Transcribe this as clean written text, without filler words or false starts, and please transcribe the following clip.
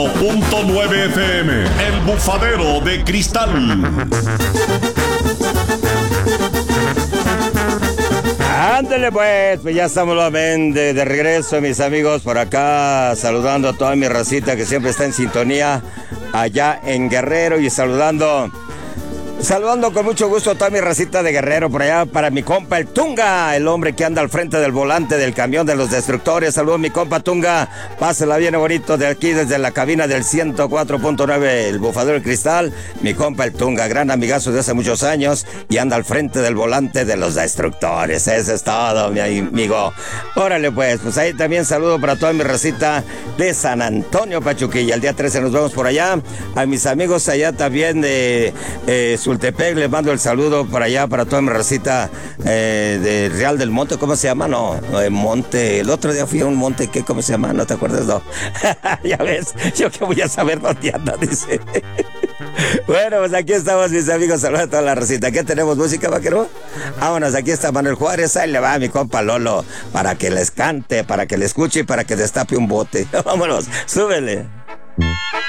.9 FM, El Bufadero de Cristal. Ándale pues ya estamos nuevamente de regreso, mis amigos, por acá, saludando a toda mi racita que siempre está en sintonía allá en Guerrero y saludando con mucho gusto a toda mi racita de Guerrero por allá para mi compa el Tunga, el hombre que anda al frente del volante del camión de los destructores. Saludos mi compa Tunga, pásela bien bonito de aquí desde la cabina del 104.9, el Bufadero de Cristal. Mi compa el Tunga, gran amigazo de hace muchos años y anda al frente del volante de los destructores. Eso es todo, mi amigo. Órale pues ahí también saludo para toda mi racita de San Antonio Pachuquilla. El día 13 nos vemos por allá. A mis amigos allá también de Sultepec, les mando el saludo para allá, para toda mi racita de Real del Monte, ¿cómo se llama? No, Monte, el otro día fui a un monte, ¿cómo se llama? ¿No te acuerdas? No. Ya ves, yo que voy a saber dónde anda, dice. Bueno, pues aquí estamos, mis amigos, saludos a toda la racita. ¿Qué tenemos? ¿Música, vaquero? Vámonos, aquí está Manuel Juárez, ahí le va mi compa Lolo, para que les cante, para que le escuche y para que destape un bote. Vámonos, súbele.